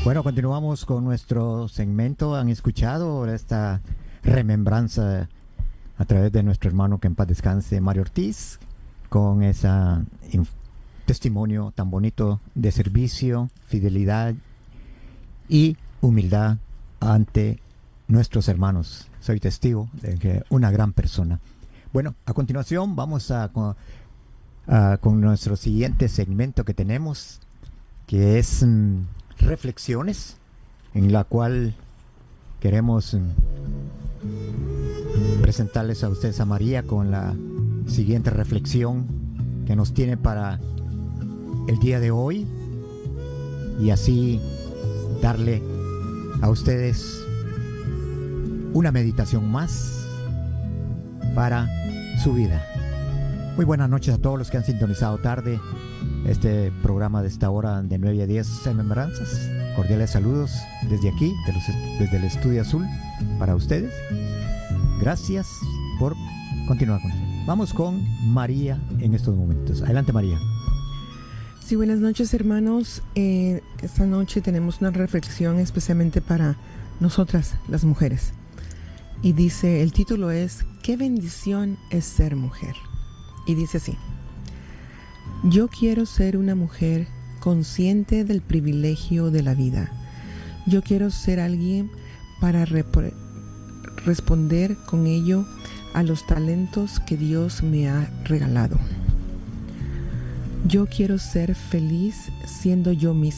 Bueno, continuamos con nuestro segmento. Han escuchado esta remembranza a través de nuestro hermano que en paz descanse, Mario Ortiz, con ese testimonio tan bonito de servicio, fidelidad y humildad ante nuestros hermanos. Soy testigo de que una gran persona. Bueno, a continuación vamos con nuestro siguiente segmento que tenemos, que es reflexiones, en la cual queremos presentarles a ustedes a María con la siguiente reflexión que nos tiene para el día de hoy, y así darle a ustedes una meditación más para su vida. Muy buenas noches a todos los que han sintonizado tarde este programa de esta hora de 9 a 10 Remembranzas. Cordiales saludos desde aquí, desde el Estudio Azul, para ustedes. Gracias por continuar con nosotros. Vamos con María en estos momentos. Adelante, María. Sí, buenas noches, hermanos. Esta noche tenemos una reflexión especialmente para nosotras, las mujeres. Y dice, el título es ¿Qué bendición es ser mujer? Y dice así: yo quiero ser una mujer consciente del privilegio de la vida. Yo quiero ser alguien para responder con ello a los talentos que Dios me ha regalado. Yo quiero ser feliz siendo yo misma.